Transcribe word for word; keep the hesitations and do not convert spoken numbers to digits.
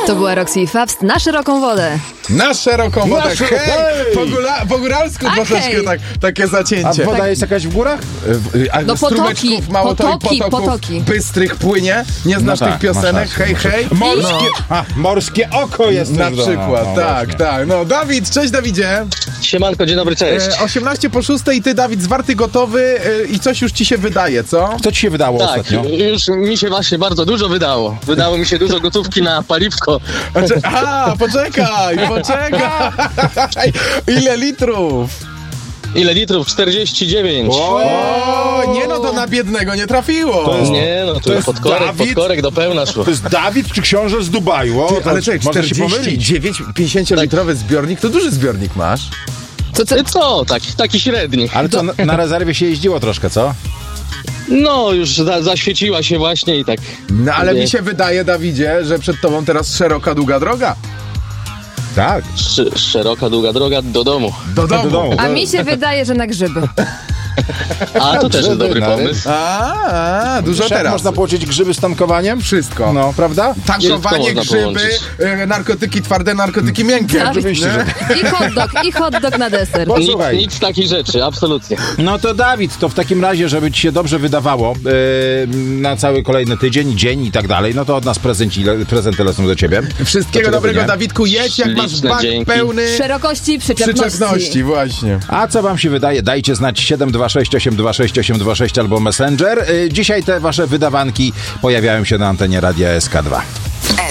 To była Roxy i Fabst na szeroką wodę. Na szeroką wodę, Na szy- hej! hej! Po, góra, po góralsku A troszeczkę hej! tak, takie zacięcie. A woda Tak. jest jakaś w górach? Y, A No strumeczków potoki, mało to i potoki, potoków potoki. bystrych płynie. Nie znasz No tak, tych piosenek? masz rację, Hej, masz hej. Morskie, a, morskie oko jest Na też do- przykład, no, no, tak, właśnie. tak. No, Dawid, cześć Dawidzie. Siemanko, dzień dobry, cześć. E, osiemnaście po szóstej, ty Dawid zwarty, gotowy e, i coś już ci się wydaje, co? Co ci się wydało Tak, ostatnio? już mi się właśnie bardzo dużo wydało. Wydało mi się dużo gotówki na paliwko. Znaczy, a, poczekaj, poczekaj. Ile litrów? Ile litrów? czterdzieści dziewięć. O, nie no, to na biednego nie trafiło. To jest- Nie, no To to jest podkorek, Dawid? podkorek do pełna szło. To jest Dawid czy książę z Dubaju? O, Ty, to ale czekaj, można się czterdzieści pomylić. dziewięć pięćdziesięciolitrowy zbiornik, to duży zbiornik masz. Co, co? Ty Co? Tak, taki średni. Ale to na, na rezerwie się jeździło troszkę, co? No, już za, zaświeciła się właśnie i tak. No ale Nie. mi się wydaje, Dawidzie, że przed tobą teraz szeroka, długa droga. Tak. Sz- szeroka, długa droga do domu. Do domu. Do domu. A mi się wydaje, że na grzyby. A to też jest dobry Grzyby, pomysł. A, a dużo Jak teraz. można połączyć grzyby z tankowaniem? Wszystko. No, prawda? Tankowanie, Wszystko można grzyby, połączyć. e, narkotyki twarde, narkotyki miękkie. Tak. Oczywiście, że tak. I hot dog, i hot dog na deser. Bo Nic, słuchaj, nic takich rzeczy, absolutnie. no to Dawid, to w takim razie, żeby ci się dobrze wydawało yy, na cały kolejny tydzień, dzień i tak dalej, no to od nas prezenci, prezenty lecą do ciebie. Wszystkiego Dlaczego dobrego, nie? Dawidku. Jedź, jak masz Śliczne bak dzięki. pełny Szerokości, przyczepności. przyczepności, właśnie. A co wam się wydaje? Dajcie znać siedem dwa sześć osiem dwa sześć osiem dwa sześć albo Messenger. Yy, dzisiaj te wasze wydawanki pojawiają się na antenie Radia S K dwa.